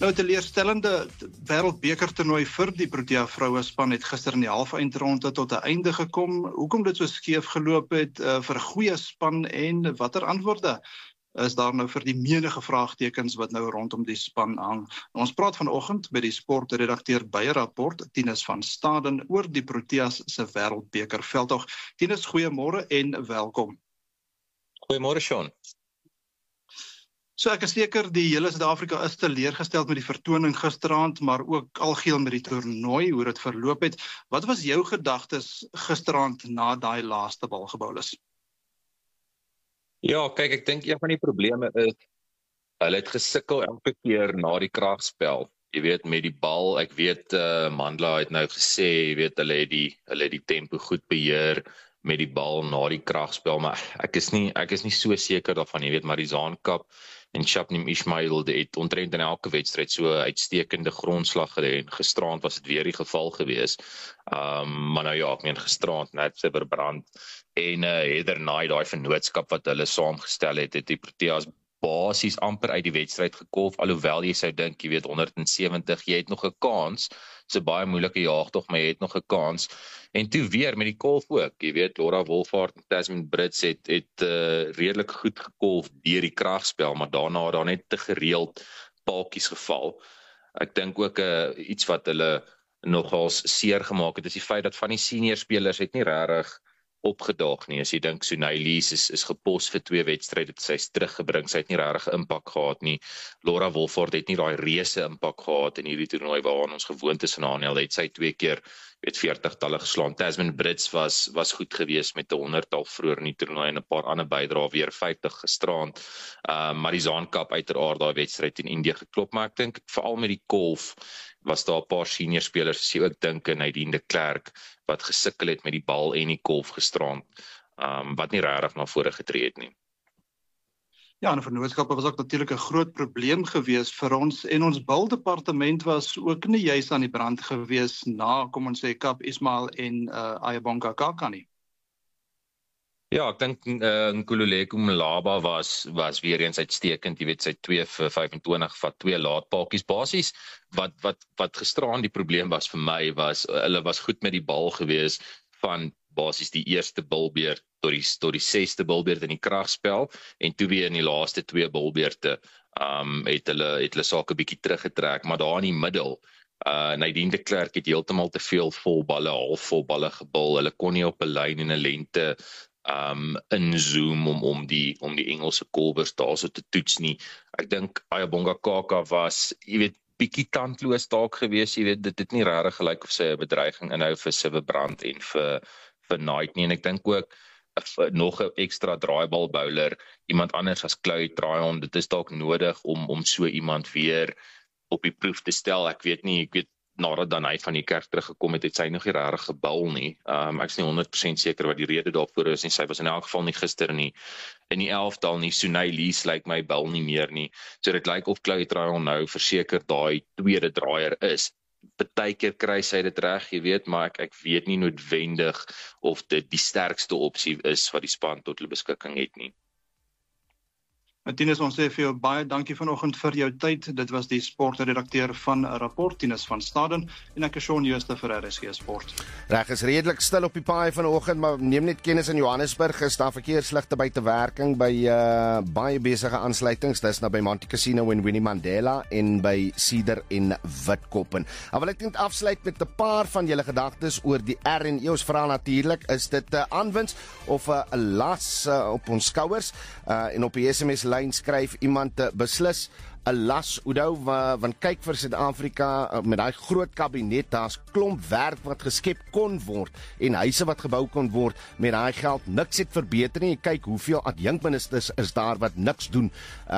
Nou, 'n teleurstellende wêreldbekertoernooi vir die Protea vroue span het gister in die halfeindronde tot 'n einde gekom. Hoekom dit so skeef geloop het vir 'n goeie span en watter antwoorde is daar nou vir die menige vraagtekens wat nou rondom die span hang. Ons praat vanoggend by die sportredakteur by Rapport, Tinus van Staden, oor die Proteas se wêreldbeker veldtog. Tinus, goeiemôre en welkom. Goeiemôre, Sean. So ek is seker die hele Suid-Afrika is teleurgesteld met die vertoning gisteraand, maar ook algeheel met die toernooi, hoe dit verloop het. Wat was jou gedagtes gisteraand na daai laaste balgebou is? Ja, kyk, ek dink een van die probleme is, hulle het gesukkel elke keer na die kragspel. Jy weet, met die bal, ek weet, Mandla het nou gesê, jy weet, hulle het die tempo goed beheer met die bal na die kragspel, maar ek is nie so seker daarvan, jy weet, maar die Zaankap en Shabnim Ismail het omtrent in elke wedstryd so uitstekende grondslag en gisteraand was dit weer die geval gewees. Maar nou ja, ek meen gisteraand net se verbrand en Heather Knight, daai vennootskap wat hulle saamgestel het die Proteas basies amper uit die wedstryd gekolf, alhoewel jy sou dink, jy weet, 170, jy het nog 'n kans, so baie moeilike jaagtog, maar jy het nog 'n kans. En toe weer met die kolf ook, jy weet, Laura Wolvaardt en Tasman Brits het redelik goed gekolf deur die kragspel, maar daarna het daar net te gereeld paaltjies geval. Ek dink ook iets wat hulle nogals seer gemaak het, is die feit dat van die senior spelers het nie regtig opgedaag nie. As jy dink, Sunay Lees is gepos vir 2 wedstryde, sy is teruggebring, sy het nie regtig impak gehad nie. Laura Wolvaardt het nie daai reuse impak gehad in hierdie toernooi waaraan ons gewoond is in HNL, het sy 2 keer 40-talle geslaan. Tasman Brits was goed geweest met 100-tal vroeër in die toernooi en 'n paar ander bydrae, weer 50 gisteraand. Maar die Zaankap uiteraard daai wedstryd in Indië geklop, maar ek dink veral met die golf was daar 'n paar senior spelers, as jy ook dink aan Nadine de Klerk, wat gesukkel het met die bal en die golf gisteraand, wat nie regtig na vore getree het nie. Ja, en vennootskappe was ook natuurlik 'n groot probleem gewees vir ons, en ons bildepartement was ook nie juis aan die brand gewees na, kom ons sê, Kap Ismail en Ayabonga Kaka nie. Ja, ek dink Nkululeko Mlaba was weer eens uitstekend, jy weet, sy 2 vir 25 vat 2 laatpaaltjies basies. Wat gisteraand die probleem was vir my was, hulle was goed met die bal gewees van basies die eerste bilbeurt tot die 6de bilbeurt in die kragspel, en toe weer in die laaste 2 bilbeurte het hulle sake bietjie teruggetrek, maar daar in die middel, Nadine de Klerk het heeltemal te veel halfvol balle gebul, hulle kon nie op 'n lyn en 'n lengte inzoom om die Engelse kolbers daarso te toets nie. Ek dink Ayabonga Kaka was, jy weet, bietjie tandloos dalk gewees, jy weet, dit het nie regtig gelyk of sy 'n bedreiging inhou vir Siwe Brandt en vir Knight nie, en ek dink ook nog 'n ekstra draaibal bowler, iemand anders as Chloe Tryon, dit is dalk nodig om so iemand weer op die proef te stel. Ek weet nadat dan hy van die kerk teruggekom het sy nog nie regtig gebul nie. Ek is nie 100% seker wat die rede daarvoor is nie. Sy was in elk geval nie gister in die 11-tal nie. Sunay Lees lyk my bul nie meer nie. So dit lyk of Chloe Tryon nou verseker daai tweede draaier is. Partykeer kry sy dit reg, jy weet, maar ek weet nie noodwendig of dit die sterkste opsie is wat die span tot hulle beskikking het nie. Tinus, ons sê vir jou baie dankie vanoggend vir jou tyd. Dit was die sportredakteur van Rapport, Tinus van Staden, en ek is Shaun Jooste vir RSG Sport. Reg, is redelik stil op die paai vanoggend, maar neem net kennis in Johannesburg, is daar verkeersligte buite werking by baie besige aansluitings. Dis nou by Monte Casino en Winnie Mandela en by Cedar en Witkoppen. Dan wil ek net afsluit met 'n paar van julle gedagtes oor die RNE. Ons vra natuurlik, is dit 'n aanwins of 'n las op ons skouers? En op die SMS lyn skryf iemand beslis 'n las, Oudo, want kyk vir Suid-Afrika met daai groot kabinet, daar's klomp werk wat geskep kon word en huise wat gebou kon word met daai geld. Niks het verbeter nie. Kyk hoeveel adjunkministers is daar wat niks doen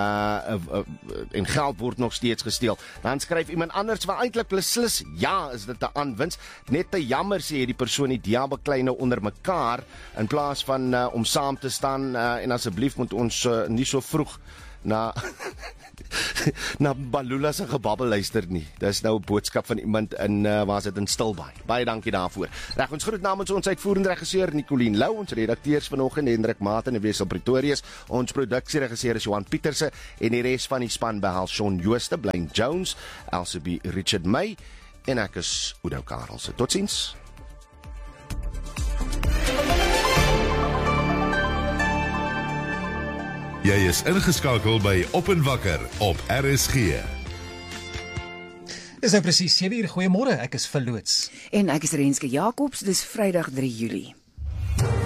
en geld word nog steeds gesteel. Dan skryf iemand anders wat eintlik beslis ja, is dit 'n aanwins. Net te jammer sê die persoon die DA beklei nou onder mekaar in plaas van om saam te staan en asseblief moet ons nie so vroeg na na Balula se gebabbel luister nie. Dis nou 'n boodskap van iemand in waar's dit in Stilbaai. Baie dankie daarvoor. Reg, ons groet namens ons uitvoerende regisseur Nicoline Lou, ons redakteurs vanoggend Hendrik Mate en Wessel Pretorius, ons produksieregisseur is Johan Pieterse en die res van die span behels Shaun Jooste, Blaine Jones, Elsie Richard May en ek is Oudo Karelse. Totsiens. Jy is ingeskakel by Op en Wakker op RSG. Dis nou presies 7:00. Goeiemôre, ek is verloots. En ek is Renske Jacobs, dis Vrydag 3 Julie.